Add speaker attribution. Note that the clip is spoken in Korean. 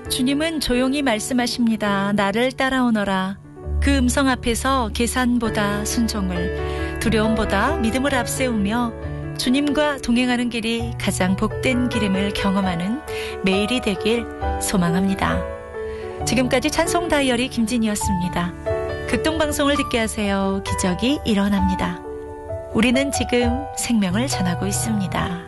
Speaker 1: 주님은 조용히 말씀하십니다. 나를 따라오너라. 그 음성 앞에서 계산보다 순종을, 두려움보다 믿음을 앞세우며 주님과 동행하는 길이 가장 복된 길임을 경험하는 매일이 되길 소망합니다. 지금까지 찬송 다이어리 김진이었습니다. 극동방송을 듣게 하세요. 기적이 일어납니다. 우리는 지금 생명을 전하고 있습니다.